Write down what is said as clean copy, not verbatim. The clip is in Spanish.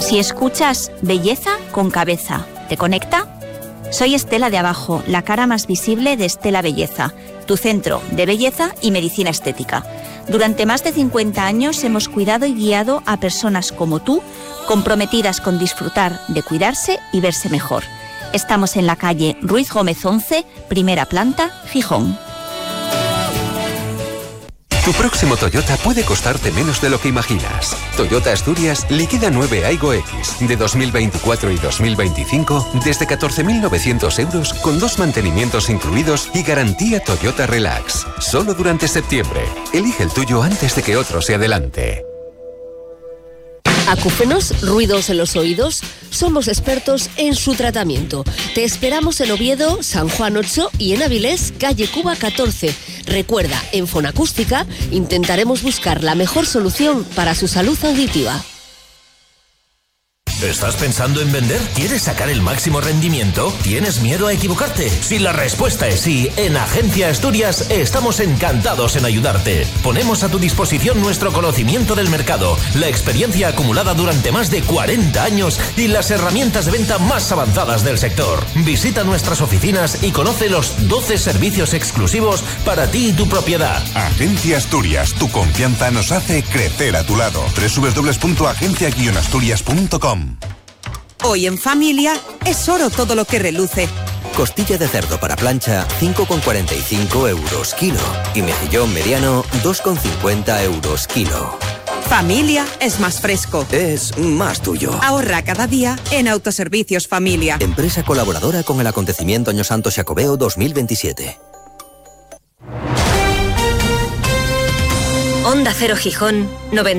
Si escuchas Belleza con Cabeza, ¿te conecta? Soy Estela de Abajo, la cara más visible de Estela Belleza, tu centro de belleza y medicina estética. Durante más de 50 años hemos cuidado y guiado a personas como tú, comprometidas con disfrutar de cuidarse y verse mejor. Estamos en la calle Ruiz Gómez 11, primera planta, Gijón. Tu próximo Toyota puede costarte menos de lo que imaginas. Toyota Asturias liquida 9 Aygo X de 2024 y 2025 desde 14.900 euros con 2 mantenimientos incluidos y garantía Toyota Relax. Solo durante septiembre. Elige el tuyo antes de que otro se adelante. Acúfenos, ruidos en los oídos. Somos expertos en su tratamiento. Te esperamos en Oviedo, San Juan 8 y en Avilés, calle Cuba 14. Recuerda, en Fonacústica intentaremos buscar la mejor solución para su salud auditiva. ¿Estás pensando en vender? ¿Quieres sacar el máximo rendimiento? ¿Tienes miedo a equivocarte? Si la respuesta es sí, en Agencia Asturias estamos encantados en ayudarte. Ponemos a tu disposición nuestro conocimiento del mercado, la experiencia acumulada durante más de 40 años y las herramientas de venta más avanzadas del sector. Visita nuestras oficinas y conoce los 12 servicios exclusivos para ti y tu propiedad. Agencia Asturias, tu confianza nos hace crecer a tu lado. www.agencia-asturias.com. Hoy en familia es oro todo lo que reluce. Costilla de cerdo para plancha, 5,45 euros kilo. Y mejillón mediano, 2,50 euros kilo. Familia es más fresco. Es más tuyo. Ahorra cada día en Autoservicios Familia. Empresa colaboradora con el acontecimiento Año Santo Xacobeo 2027. Onda Cero Gijón, 90.